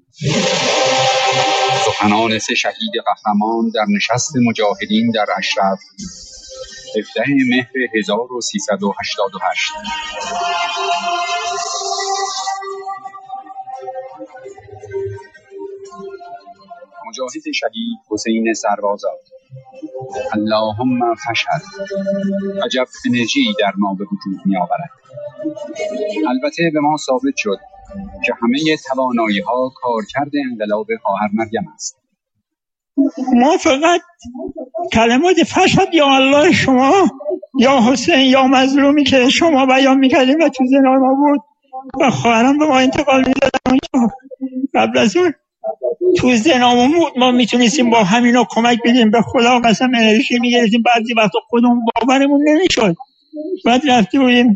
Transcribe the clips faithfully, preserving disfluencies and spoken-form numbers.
سخنان سه شهید قهرمان در نشست مجاهدین در اشرف هفدهم مهر هزار و سیصد و هشتاد و هشت. مجاهد شهید حسین سربازاد: اللهم فشهد. عجب انرژی در ما به وجود می آورد. البته به ما ثابت شد که همه توانایی ها کارکرد انقلاب خواهر مریم است. ما فقط کلمات فشهد یا الله شما یا حسین یا مظلومی که شما بیان میکردیم و تو زندان ما بود و خواهرم به ما انتقال میدادن قبل از اون تو زندان بود، ما میتونستیم با همینا کمک بدیم. به خدا قسم انرژی میگرفتیم، بعضی وقتا خودمون باورمون نمیشد. بعد رفته بودیم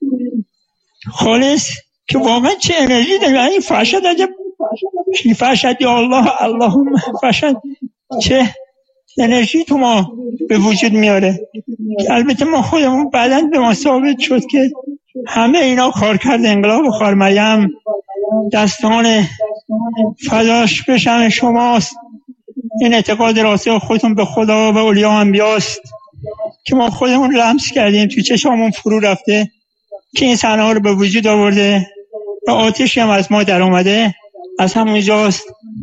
خالص که واقعا چه انرژی داریم. این فشهد عجب فشهد یا الله اللهم فشهد چه انرژی تو ما به وجود میاره. البته ما خودمون بعداً به ما ثابت شد که همه اینا کارکرد انقلاب خواهر مریم دستان فداش بشن شماست. این اعتقاد راسخ خودتون به خدا و اولیاء و انبیاست که ما خودمون لمس کردیم، تو چشممون فرو رفته که این صحنه رو به وجود آورده و آتشی هم از ما در اومده از همونجاست.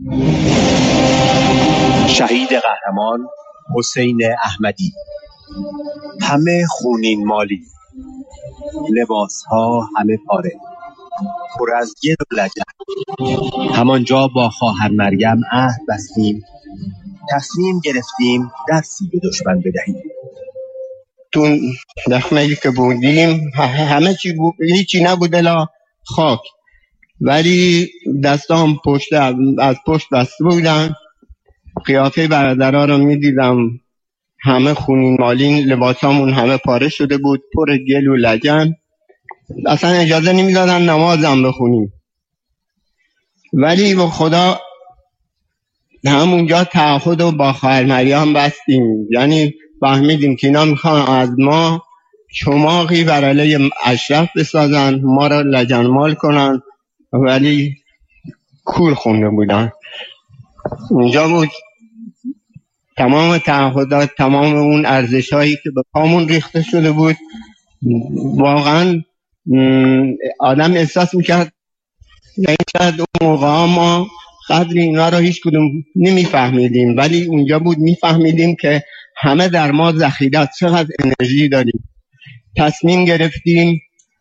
شهید قهرمان حسین احمدی: همه خونین مالی، لباس ها همه پاره، پر از گل و لجن. همانجا با خواهر مریم عهد بستیم، تصمیم گرفتیم درسی به دشمن بدهیم. تو دخمه‌ای که بودیم همه چی بود، هیچی نبود الا خاک، ولی دستام پشت از پشت بسته بودن. قیافه برادرها رو میدیدم همه خونین مالین، لباسامون همه پاره شده بود، پر گل و لجن. اصلا اجازه نمیدادن نمازم بخونیم. ولی با خدا همونجا تعهد رو با خواهر مریم بستیم، یعنی فهمیدیم که اینا میخوان از ما چماقی بر علیه اشرف بسازن، ما را لجنمال کنن، ولی کور خونده بودن. اونجا بود تمام تعهدات، تمام اون ارزش هایی که به پامون ریخته شده بود. واقعا آدم احساس میکرد یعنی شاید اون موقع ما قدر اینا رو هیچ کدوم نمیفهمیدیم، ولی اونجا بود میفهمیدیم که همه در ما ذخیره است، چقدر انرژی داریم. تصمیم گرفتیم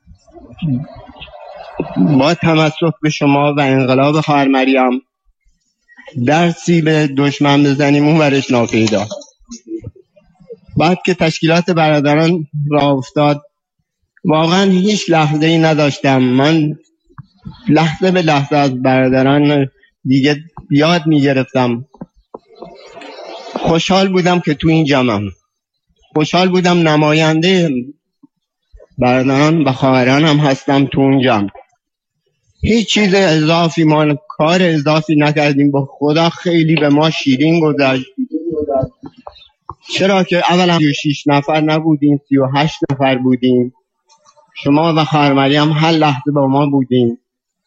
با تمسک به شما و انقلاب خواهر مریم درسی به دشمن بزنیم، اون ورش ناپیدا. بعد که تشکیلات برادران راه افتاد واقعا هیچ لحظه ای نداشتم. من لحظه به لحظه از برادران دیگه یاد می گرفتم. خوشحال بودم که تو این جمعم، خوشحال بودم نماینده برادران و خواهرانم هستم تو اون جمع. هیچ چیز اضافی، ما کار اضافی نکردیم. با خدا خیلی به ما شیرین گذشت، چرا که اولا سی و شش نفر نبودیم، سی و هشت نفر بودیم. شما و خواهر مریم هر لحظه با ما بودیم.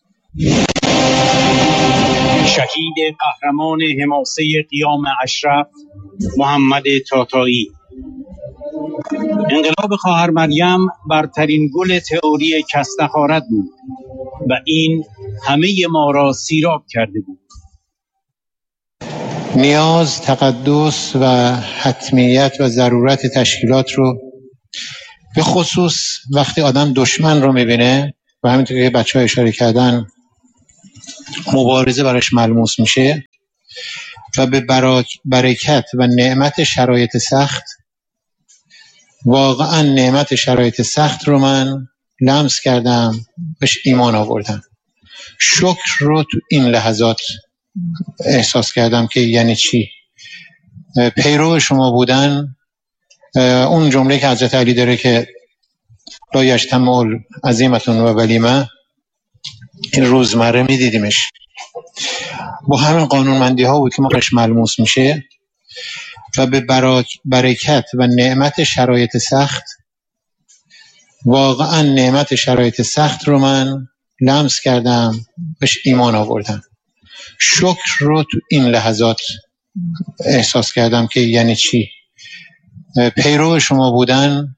شهید قهرمان حماسه قیام اشرف محمد تاتایی: انقلاب خواهر مریم برترین گل تئوری کسنخارد بود و این همه ما را سیراب کرده بود. نیاز، تقدس و حتمیت و ضرورت تشکیلات رو به خصوص وقتی آدم دشمن رو میبینه و همینطور که بچه ها اشاره کردن مبارزه براش ملموس میشه و به برکت و نعمت شرایط سخت، واقعا نعمت شرایط سخت رو من لمس کردم، بهش ایمان آوردم. شکر رو تو این لحظات احساس کردم که یعنی چی پیرو شما بودن. اون جمله که حضرت علی داره که لا یجتمع عزیمتون و ولیمه، این روزمره میدیدیمش. با همین قانونمندی ها بود که ما قش ملموس میشه و به برکت و نعمت شرایط سخت، واقعا نعمت شرایط سخت رو من لمس کردم، بهش ایمان آوردم. شکر رو تو این لحظات احساس کردم که یعنی چی. پیرو شما بودن